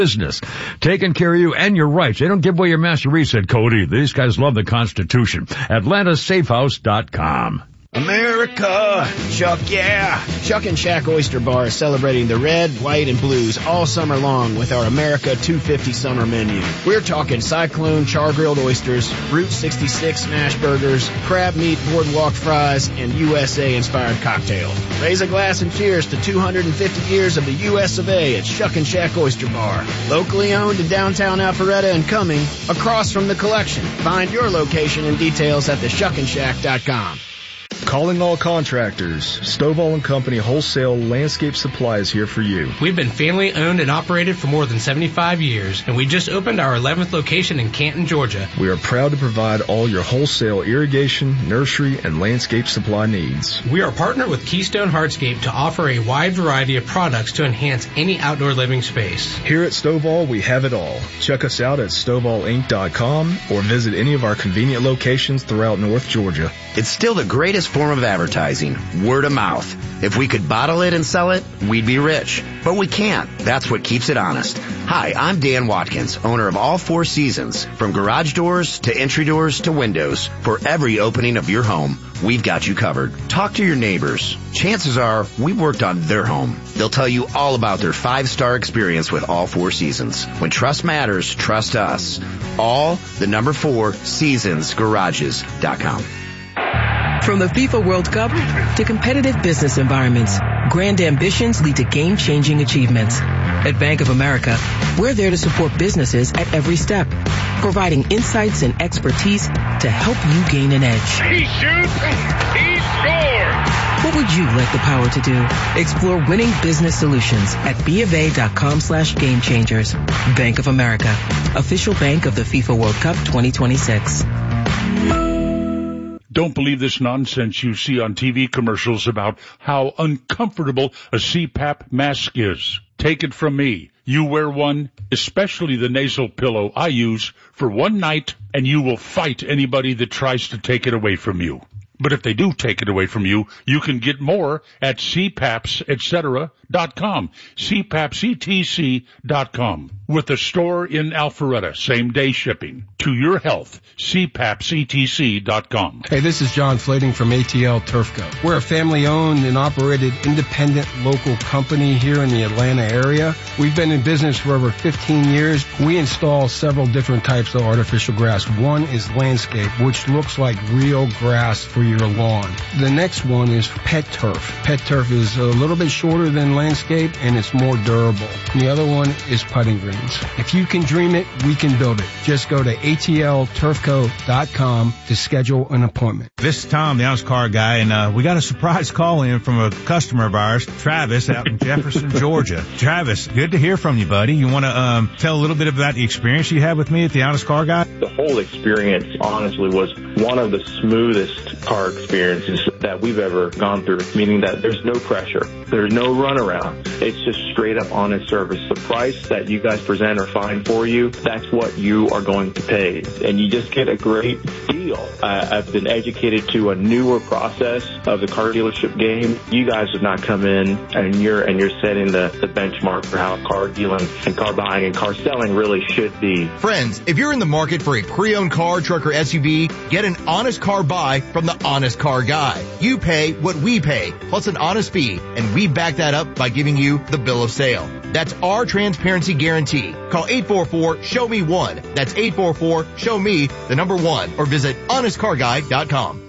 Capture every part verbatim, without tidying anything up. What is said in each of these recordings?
business, taking care of you and your rights. They don't give away your master reset code either. These guys love the Constitution. Atlanta Safe House dot com. America, Chuck, yeah. Chuck and Shack Oyster Bar is celebrating the red, white, and blues all summer long with our America two fifty summer menu. We're talking Cyclone char-grilled oysters, Route sixty-six smash burgers, crab meat boardwalk fries, and U S A-inspired cocktails. Raise a glass and cheers to two hundred fifty years of the U S of A at Chuck and Shack Oyster Bar. Locally owned in downtown Alpharetta and Cumming, across from the Collection. Find your location and details at the shuck and shack dot com. Calling all contractors. Stovall and Company Wholesale Landscape Supply is here for you. We've been family owned and operated for more than seventy-five years, and we just opened our eleventh location in Canton, Georgia. We are proud to provide all your wholesale irrigation, nursery, and landscape supply needs. We are partnered with Keystone Hardscape to offer a wide variety of products to enhance any outdoor living space. Here at Stovall, we have it all. Check us out at stovall inc dot com or visit any of our convenient locations throughout North Georgia. It's still the greatest form of advertising, word of mouth. If we could bottle it and sell it, we'd be rich. But we can't. That's what keeps it honest. Hi, I'm Dan Watkins, owner of All Four Seasons. From garage doors to entry doors to windows, for every opening of your home, we've got you covered. Talk to your neighbors. Chances are we've worked on their home. They'll tell you all about their five-star experience with All Four Seasons. When trust matters, trust us. All, the number four, seasons garages dot com. From the FIFA World Cup to competitive business environments, grand ambitions lead to game-changing achievements. At Bank of America, we're there to support businesses at every step, providing insights and expertise to help you gain an edge. He shoots, he scores! What would you like the power to do? Explore winning business solutions at BofA.com slash game changers. Bank of America, official bank of the FIFA World Cup twenty twenty-six. Don't believe this nonsense you see on T V commercials about how uncomfortable a C PAP mask is. Take it from me. You wear one, especially the nasal pillow I use, for one night, and you will fight anybody that tries to take it away from you. But if they do take it away from you, you can get more at C PAPS, et cetera dot com, C PAPS E T C dot com. With a store in Alpharetta, same-day shipping. To your health, C PAPS E T C dot com. Hey, this is John Flading from A T L Turfco. We're a family-owned and operated independent local company here in the Atlanta area. We've been in business for over fifteen years. We install several different types of artificial grass. One is landscape, which looks like real grass for your lawn. The next one is pet turf. Pet turf is a little bit shorter than landscape, and it's more durable. And the other one is putting greens. If you can dream it, we can build it. Just go to A T L turfco dot com to schedule an appointment. This is Tom, the Honest Car Guy, and uh, we got a surprise call in from a customer of ours, Travis, out in Jefferson, Georgia. Travis, good to hear from you, buddy. You want to um, tell a little bit about the experience you had with me at the Honest Car Guy? The whole experience, honestly, was one of the smoothest car experiences that we've ever gone through, meaning that there's no pressure. There's no runaround. It's just straight up honest service. The price that you guys present or find for you, that's what you are going to pay. And you just get a great deal. Uh, I've been educated to a newer process of the car dealership game. You guys have not come in and you're and you're setting the, the benchmark for how car dealing and car buying and car selling really should be. Friends, if you're in the market for a pre-owned car, truck, or S U V, get an honest car buy from the Honest Car Guy. You pay what we pay, plus an honest fee, and we back that up by giving you the bill of sale. That's our transparency guarantee. Call eight four four, show me one. That's eight four four, show me the number one, or visit honest car guy dot com.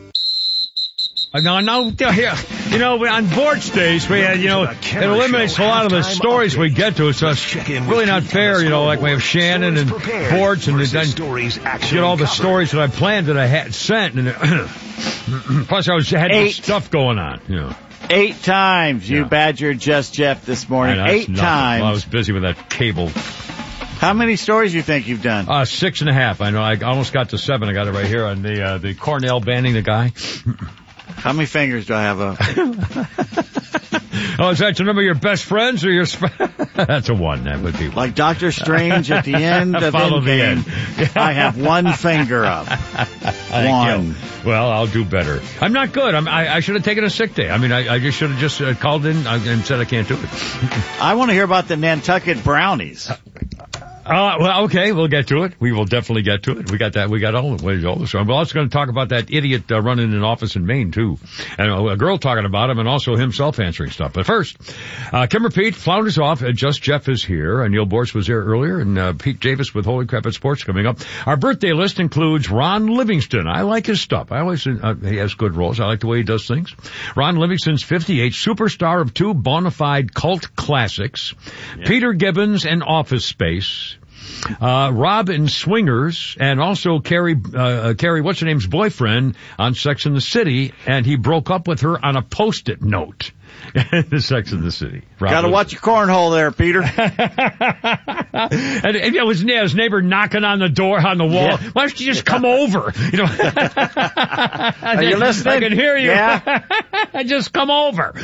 No, no, here, you know, on Vort's days, we had, you know, it eliminates a lot of the stories we get to, so it's really not fair, you know, like we have Shannon and Vort's, and then get all the stories that I planned that I had sent, and plus I was had stuff going on, you know. Eight times you yeah. badgered Just Jeff this morning. Know, Eight nothing. times. Well, I was busy with that cable. How many stories you think you've done? Uh, six and a half. I know. I almost got to seven. I got it right here on the uh, the Cornell banning the guy. How many fingers do I have up? Oh, is that your number of your best friends or your... Sp- That's a one. That would be one. Like Doctor Strange at the end of Follow Endgame. the end. I have one finger up. One. You. Well, I'll do better. I'm not good. I'm, I, I should have taken a sick day. I mean, I, I just should have just uh, called in and said I can't do it. I want to hear about the Nantucket brownies. Uh, well, okay, we'll get to it. We will definitely get to it. We got that. We got all the all this. We're also going to talk about that idiot uh, running an office in Maine too, and a girl talking about him, and also himself answering stuff. But first, uh, Kim Pete flounders off. And Just Jeff is here, and Neil Bortz was there earlier, and uh, Pete Davis with Holy Crap at Sports coming up. Our birthday list includes Ron Livingston. I like his stuff. I always uh, he has good roles. I like the way he does things. Ron Livingston's fifty-eight, superstar of two bona fide cult classics, yeah. Peter Gibbons and Office Space. Uh, Rob in Swingers, and also Carrie, uh, Carrie, what's her name's boyfriend on Sex and the City, and he broke up with her on a post-it note. The Sex and the City. Rob Gotta was, watch your cornhole there, Peter. and, and it was yeah, his neighbor knocking on the door, on the wall. Yeah. Why don't you just come over? You know. Are you listening? I can hear you. Yeah. Just come over.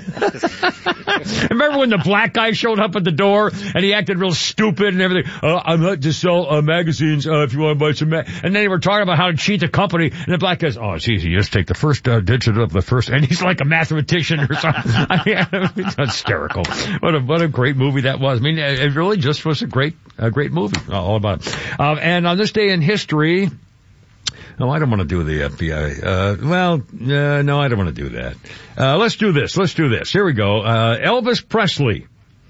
Remember when the black guy showed up at the door and he acted real stupid and everything? Uh, I'm not to sell uh, magazines uh, if you want to buy some. Ma-. And then they were talking about how to cheat the company, and the black guy's, oh, it's easy. You just take the first uh, digit of the first, and he's like a mathematician or something. I mean, it's hysterical. What a what a great movie that was. I mean, it really just was a great a great movie, all about it. Uh, and on this day in history. No, I don't want to do the F B I. Uh, well, uh, no, I don't want to do that. Uh, let's do this. Let's do this. Here we go. Uh, Elvis Presley.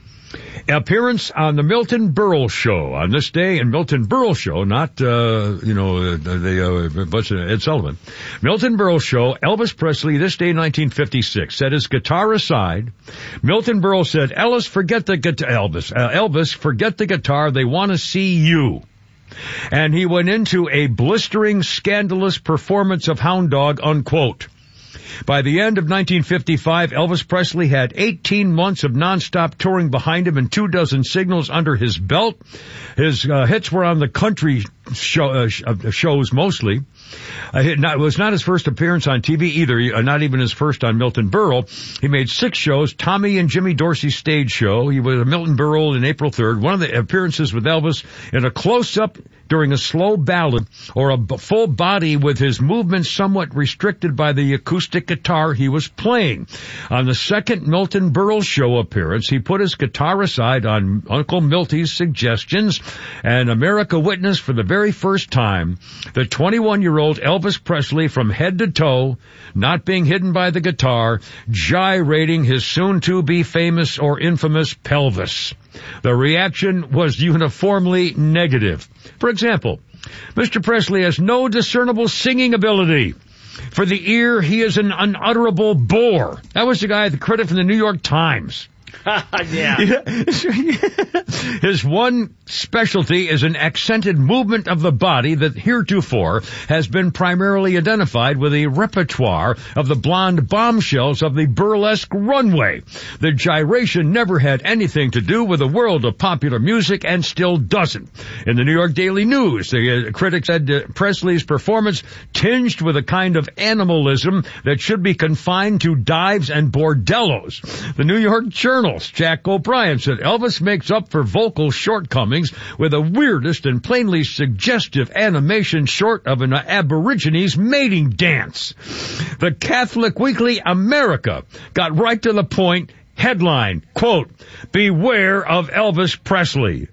Appearance on the Milton Berle Show on this day, and Milton Berle Show, not, uh, you know, the, the, uh, but Ed Sullivan. Milton Berle Show, Elvis Presley, this day, nineteen fifty-six, set his guitar aside. Milton Berle said, Elvis, forget the guitar, Elvis, uh, Elvis, forget the guitar, they want to see you. And he went into a blistering, scandalous performance of Hound Dog, unquote. By the end of nineteen fifty-five, Elvis Presley had eighteen months of nonstop touring behind him and two dozen singles under his belt. His uh, hits were on the country show, uh, sh- uh, shows mostly. Uh, it, not, it was not his first appearance on T V either, uh, not even his first on Milton Berle. He made six shows, Tommy and Jimmy Dorsey's stage show. He was at Milton Berle on April third. One of the appearances with Elvis in a close-up during a slow ballad or a b- full body with his movements somewhat restricted by the acoustic guitar he was playing. On the second Milton Berle show appearance, he put his guitar aside on Uncle Milty's suggestions, and America witnessed for the very first time the twenty-one-year-old Elvis Presley from head to toe, not being hidden by the guitar, gyrating his soon-to-be famous or infamous pelvis. The reaction was uniformly negative. For example, Mister Presley has no discernible singing ability. For the ear, he is an unutterable bore. That was the guy, the critic from the New York Times. Yeah. His one specialty is an accented movement of the body that heretofore has been primarily identified with a repertoire of the blonde bombshells of the burlesque runway. The gyration never had anything to do with the world of popular music and still doesn't. In the New York Daily News, the uh, critic said uh, Presley's performance tinged with a kind of animalism that should be confined to dives and bordellos. The New York Journal, Jack O'Brien, said Elvis makes up for vocal shortcomings with the weirdest and plainly suggestive animation short of an Aborigines mating dance. The Catholic Weekly America got right to the point. Headline, quote, beware of Elvis Presley.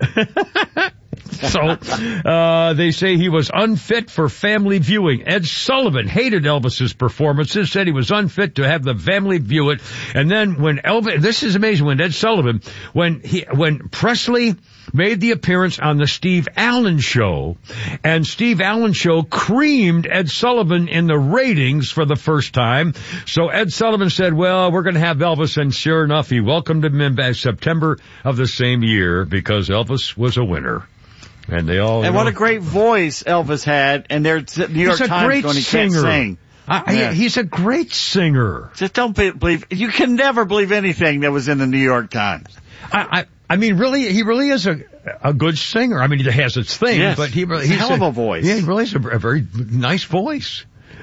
So, uh, they say he was unfit for family viewing. Ed Sullivan hated Elvis's performances, said he was unfit to have the family view it. And then when Elvis, this is amazing, when Ed Sullivan, when he, when Presley made the appearance on the Steve Allen Show, and Steve Allen Show creamed Ed Sullivan in the ratings for the first time. So Ed Sullivan said, well, we're going to have Elvis, and sure enough, he welcomed him in back September of the same year because Elvis was a winner. And they all. And what know, a great voice Elvis had, and there's New York Times going, he can't sing. I, yeah. He's a great singer. Just don't believe, you can never believe anything that was in the New York Times. I, I, I mean, really, he really is a, a good singer. I mean, he has its thing, yes. but he really, he's he's a hell of a voice. Yeah, he really has a, a very nice voice.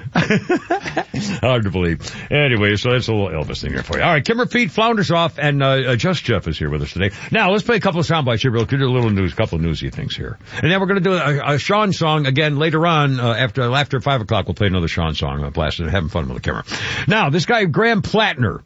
Hard to believe. Anyway, so that's a little Elvis thing here for you. All right, Kimmer Pete flounders off, and uh, Just Jeff is here with us today. Now, let's play a couple of sound bites here. We'll do a little news, a couple of newsy things here. And then we're going to do a, a Sean song again later on. Uh, after after five o'clock, we'll play another Sean song. I'm blasting, having fun with the camera. Now, this guy, Graham Plattner,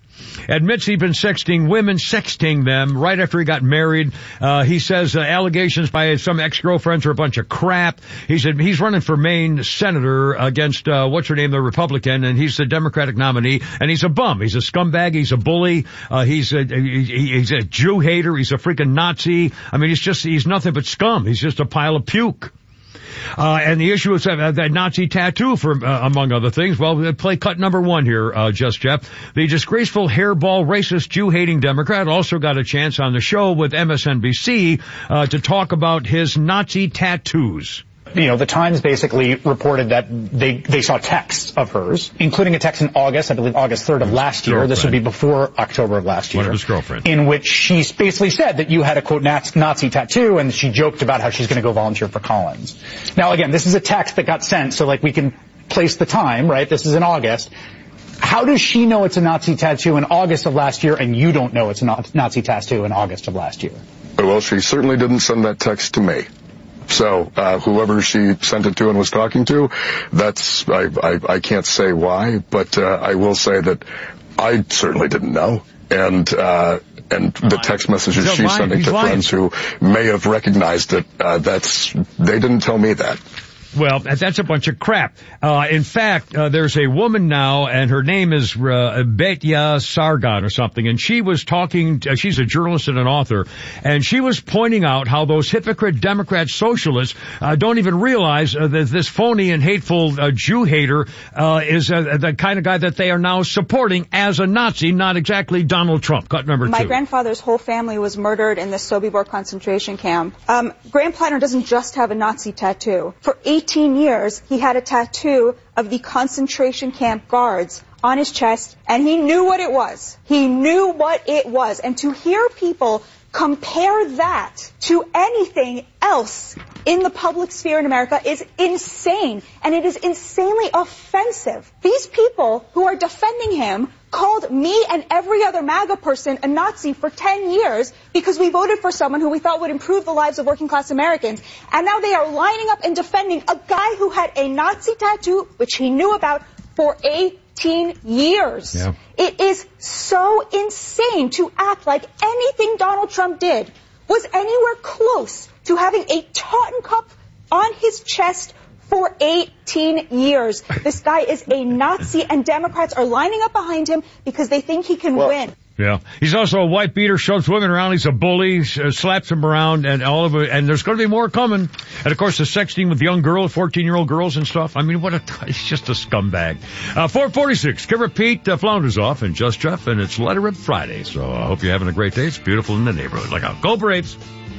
admits he'd been sexting women, sexting them right after he got married. Uh, he says uh, allegations by some ex-girlfriends are a bunch of crap. He said he's running for Maine senator against, uh, what's her name, the Republican, and he's the Democratic nominee, and he's a bum. He's a scumbag. He's a bully. Uh, he's a, he, he's a Jew hater. He's a freaking Nazi. I mean, he's just, he's nothing but scum. He's just a pile of puke. Uh, and the issue is uh, that Nazi tattoo, for uh, among other things. Well, play cut number one here, uh, Just Jeff. The disgraceful hairball, racist, Jew-hating Democrat also got a chance on the show with M S N B C uh, to talk about his Nazi tattoos. You know, the Times basically reported that they they saw texts of hers, including a text in August, I believe August third of last year. This would be before October of last year. One of his girlfriends. In which she basically said that you had a, quote, Nazi tattoo, and she joked about how she's going to go volunteer for Collins. Now, again, this is a text that got sent, so, like, we can place the time, right? This is in August. How does she know it's a Nazi tattoo in August of last year, and you don't know it's a Nazi tattoo in August of last year? Well, she certainly didn't send that text to me. So, uh, whoever she sent it to and was talking to, that's, I, I, I can't say why, but, uh, I will say that I certainly didn't know. And, uh, and the text messages she's lying. sending He's to lying. friends who may have recognized it, uh, that's, they didn't tell me that. Well, that's a bunch of crap. Uh, in fact, uh, there's a woman now, and her name is uh, Betya Sargon or something, and she was talking, uh, she's a journalist and an author, and she was pointing out how those hypocrite Democrat socialists uh, don't even realize uh, that this phony and hateful uh, Jew hater uh, is uh, the kind of guy that they are now supporting as a Nazi, not exactly Donald Trump. Cut number two. My grandfather's whole family was murdered in the Sobibor concentration camp. Um, Graham Plattner doesn't just have a Nazi tattoo. For eighteen years, he had a tattoo of the concentration camp guards on his chest, and he knew what it was. He knew what it was. And to hear people compare that to anything else in the public sphere in America is insane, and it is insanely offensive. These people who are defending him called me and every other MAGA person a Nazi for ten years because we voted for someone who we thought would improve the lives of working class Americans. And now they are lining up and defending a guy who had a Nazi tattoo, which he knew about, for eighteen years. Yeah. It is so insane to act like anything Donald Trump did was anywhere close to having a Totten Cup on his chest for eighteen years. This guy is a Nazi, and Democrats are lining up behind him because they think he can well, win. Yeah. He's also a white beater, shoves women around. He's a bully, uh, slaps them around, and all of it. And there's going to be more coming. And, of course, the sexting with young girls, fourteen-year-old girls and stuff. I mean, what a, he's just a scumbag. Uh, four forty-six, Give Repeat, uh, Flounders off, and Just Jeff, and it's Let It Rip Friday. So I hope you're having a great day. It's beautiful in the neighborhood. Look out. Go Braves.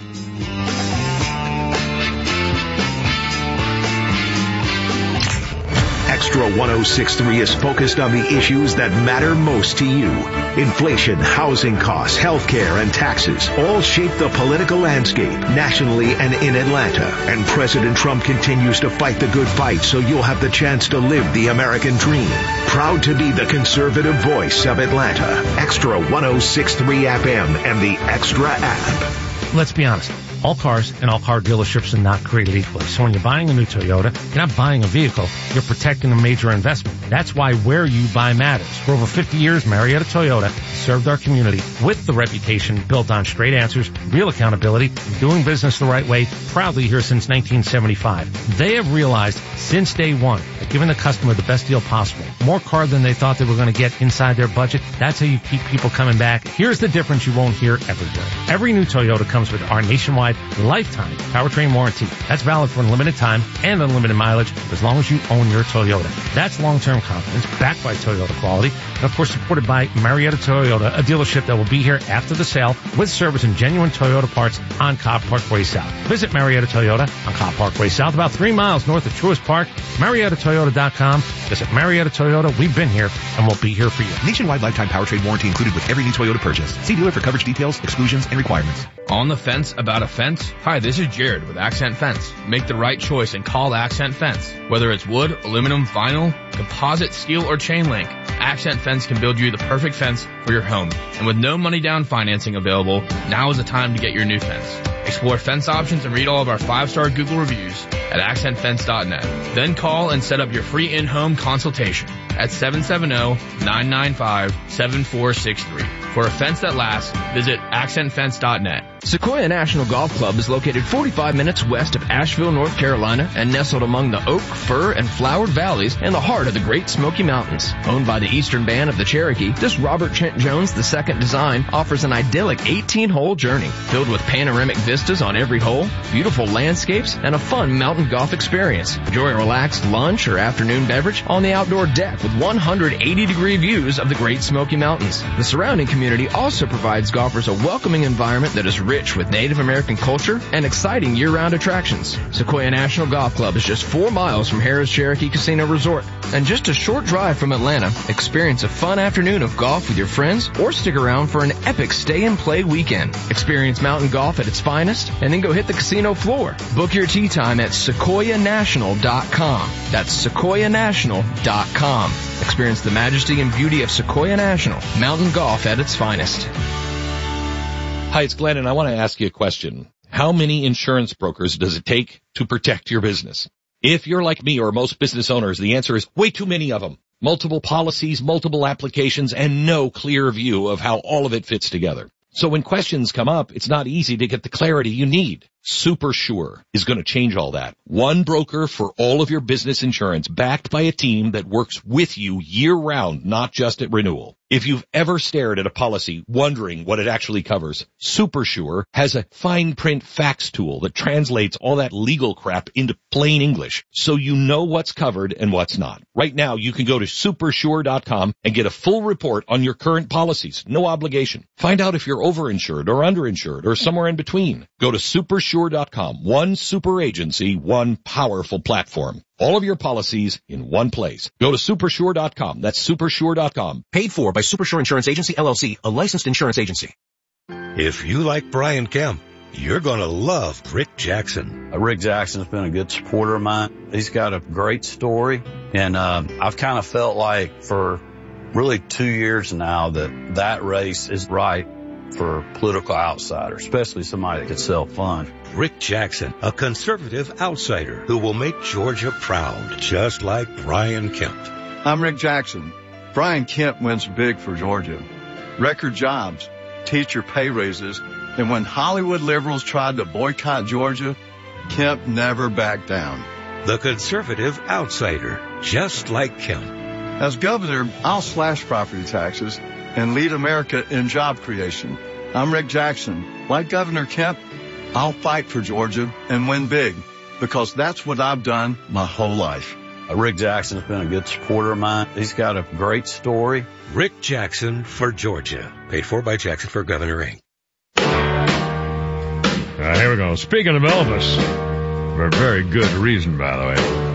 Extra one oh six point three is focused on the issues that matter most to you. Inflation, housing costs, healthcare, and taxes all shape the political landscape nationally and in Atlanta. And President Trump continues to fight the good fight so you'll have the chance to live the American dream. Proud to be the conservative voice of Atlanta. Extra one oh six point three F M and the Extra app. Let's be honest. All cars and all car dealerships are not created equally. So when you're buying a new Toyota, you're not buying a vehicle, you're protecting a major investment. That's why where you buy matters. For over fifty years, Marietta Toyota served our community with the reputation built on straight answers, real accountability, and doing business the right way, proudly here since nineteen seventy-five. They have realized since day one that giving the customer the best deal possible, more car than they thought they were going to get inside their budget, that's how you keep people coming back. Here's the difference you won't hear everywhere. Every new Toyota comes with our nationwide lifetime powertrain warranty. That's valid for unlimited time and unlimited mileage as long as you own your Toyota. That's long-term confidence backed by Toyota quality and, of course, supported by Marietta Toyota, a dealership that will be here after the sale with service and genuine Toyota parts on Cobb Parkway South. Visit Marietta Toyota on Cobb Parkway South, about three miles north of Truist Park. Marietta Toyota dot com. Visit Marietta Toyota. We've been here and we'll be here for you. Nationwide lifetime powertrain warranty included with every new Toyota purchase. See dealer for coverage details, exclusions, and requirements. On the fence about a fence? Hi, this is Jared with Accent Fence. Make the right choice and call Accent Fence. Whether it's wood, aluminum, vinyl, composite, steel, or chain link, Accent Fence can build you the perfect fence for your home. And with no money down financing available, now is the time to get your new fence. Explore fence options and read all of our five-star Google reviews at accent fence dot net. Then call and set up your free in-home consultation. at seven seven zero, nine nine five, seven four six three. For a fence that lasts, visit accent fence dot net. Sequoia National Golf Club is located forty-five minutes west of Asheville, North Carolina, and nestled among the oak, fir, and flowered valleys in the heart of the Great Smoky Mountains. Owned by the Eastern Band of the Cherokee, this Robert Trent Jones the Second design offers an idyllic eighteen-hole journey filled with panoramic vistas on every hole, beautiful landscapes, and a fun mountain golf experience. Enjoy a relaxed lunch or afternoon beverage on the outdoor deck with one hundred eighty degree views of the Great Smoky Mountains. The surrounding community also provides golfers a welcoming environment that is rich with Native American culture and exciting year-round attractions. Sequoia National Golf Club is just four miles from Harrah's Cherokee Casino Resort and just a short drive from Atlanta. Experience a fun afternoon of golf with your friends or stick around for an epic stay-and-play weekend. Experience mountain golf at its finest and then go hit the casino floor. Book your tee time at sequoia national dot com. That's sequoia national dot com. Experience the majesty and beauty of Sequoia National, mountain golf at its finest. Hi, it's Glenn, and I want to ask you a question. How many insurance brokers does it take to protect your business? If you're like me or most business owners, the answer is way too many of them. Multiple policies, multiple applications, and no clear view of how all of it fits together. So when questions come up, it's not easy to get the clarity you need. SuperSure is going to change all that. One broker for all of your business insurance, backed by a team that works with you year-round, not just at renewal. If you've ever stared at a policy wondering what it actually covers, SuperSure has a fine print facts tool that translates all that legal crap into plain English so you know what's covered and what's not. Right now, you can go to super sure dot com and get a full report on your current policies. No obligation. Find out if you're overinsured or underinsured or somewhere in between. Go to super sure dot com. One super agency, one powerful platform. All of your policies in one place. Go to super sure dot com. That's super sure dot com. Paid for by Supersure Insurance Agency, L L C, a licensed insurance agency. If you like Brian Kemp, you're going to love Rick Jackson. Uh, Rick Jackson's been a good supporter of mine. He's got a great story, and uh, I've kind of felt like for really two years now that that race is right for political outsiders, especially somebody that could sell funds. Rick Jackson, a conservative outsider who will make Georgia proud, just like Brian Kemp. I'm Rick Jackson. Brian Kemp wins big for Georgia. Record jobs, teacher pay raises, and when Hollywood liberals tried to boycott Georgia, Kemp never backed down. The conservative outsider, just like Kemp. As governor, I'll slash property taxes and lead America in job creation. I'm Rick Jackson. Like Governor Kemp, I'll fight for Georgia and win big because that's what I've done my whole life. Uh, Rick Jackson's been a good supporter of mine. He's got a great story. Rick Jackson for Georgia. Paid for by Jackson for Governor, Incorporated. Uh, here we go. Speaking of Elvis, for a very good reason, by the way.